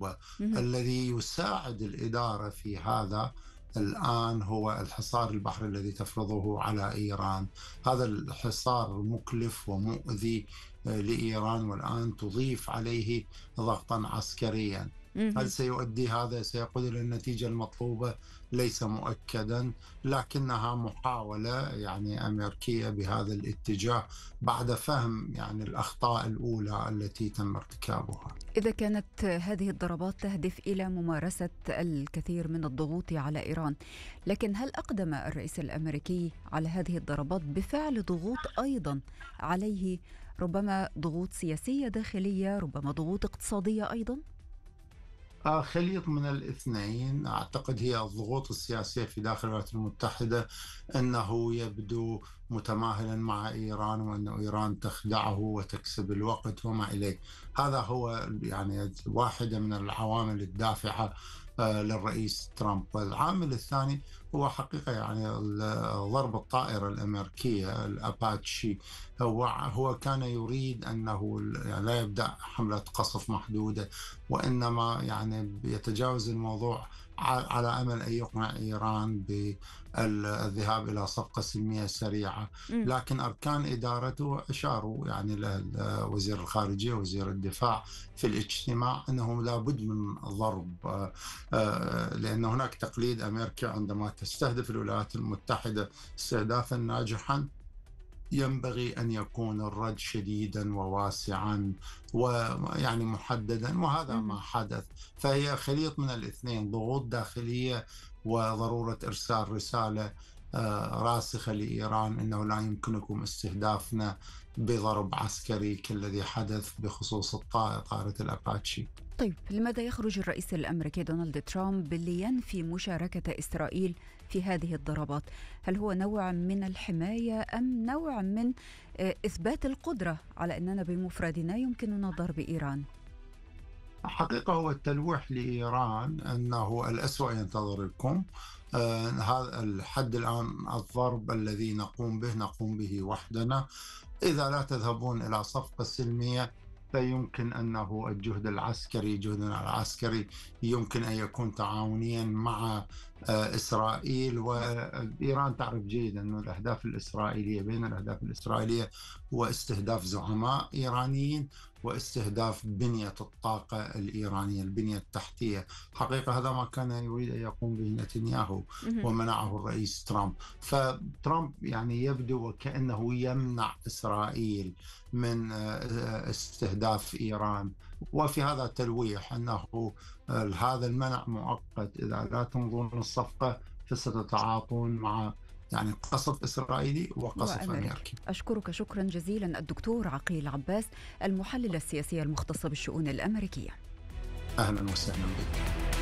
المطلوبة. مهم. الذي يساعد الإدارة في هذا الآن هو الحصار البحري الذي تفرضه على إيران. هذا الحصار مكلف ومؤذي لإيران، والآن تضيف عليه ضغطا عسكريا. هل مهم. سيؤدي هذا، سيقود إلى النتيجة المطلوبة؟ ليس مؤكدا، لكنها محاولة يعني أمريكية بهذا الاتجاه بعد فهم يعني الأخطاء الأولى التي تم ارتكابها. إذا كانت هذه الضربات تهدف إلى ممارسة الكثير من الضغوط على إيران، لكن هل أقدم الرئيس الأمريكي على هذه الضربات بفعل ضغوط أيضا عليه، ربما ضغوط سياسية داخلية، ربما ضغوط اقتصادية أيضا؟ خليط من الاثنين. أعتقد هي الضغوط السياسية في داخل الولايات المتحدة، أنه يبدو متماهلا مع إيران، وأن إيران تخدعه وتكسب الوقت وما إليه. هذا هو يعني واحدة من العوامل الدافعة للرئيس ترامب. والعامل الثاني هو حقيقة يعني ضرب الطائرة الأمريكية الأباتشي. هو كان يريد أنه يعني لا يبدأ حملة قصف محدودة، وإنما يعني يتجاوز الموضوع على أمل أن يقنع إيران بالذهاب إلى صفقة سلمية سريعة. مم. لكن أركان إدارته أشاروا يعني وزير الخارجية وزير الدفاع في الاجتماع أنه لابد من ضرب، لأن هناك تقليد أمريكا عندما تستهدف الولايات المتحدة استهدافا ناجحا ينبغي أن يكون الرد شديدا وواسعا ويعني محددا، وهذا ما مم. حدث. فهي خليط من الاثنين، ضغوط داخلية وضرورة إرسال رسالة راسخة لإيران أنه لا يمكنكم استهدافنا بضرب عسكري كالذي حدث بخصوص طائرة الأباتشي. طيب، لماذا يخرج الرئيس الأمريكي دونالد ترامب باللي ينفي مشاركة إسرائيل في هذه الضربات؟ هل هو نوع من الحماية أم نوع من إثبات القدرة على أننا بمفردنا يمكننا ضرب إيران؟ حقيقة هو التلويح لإيران أنه الأسوأ ينتظركم. هذا الحد الآن الضرب الذي نقوم به وحدنا. إذا لا تذهبون إلى صفقة سلمية فيمكن أنه جهدنا العسكري يمكن أن يكون تعاونيا مع إسرائيل. وإيران تعرف جيدا أن الأهداف الإسرائيلية، بين الأهداف الإسرائيلية هو استهداف زعماء إيرانيين واستهداف بنية الطاقة الإيرانية، البنية التحتية. حقيقة هذا ما كان يريد أن يقوم به نتنياهو مهم. ومنعه الرئيس ترامب. فترامب يعني يبدو وكأنه يمنع إسرائيل من استهداف إيران. وفي هذا تلويح أنه هذا المنع مؤقت، إذا لا تمضون الصفقة فستتعاطون مع يعني قصف إسرائيلي وقصف وأمريكي. أمريكي. أشكرك شكرا جزيلا الدكتور عقيل عباس، المحلل السياسي المختص بالشؤون الأمريكية. أهلا وسهلا بك.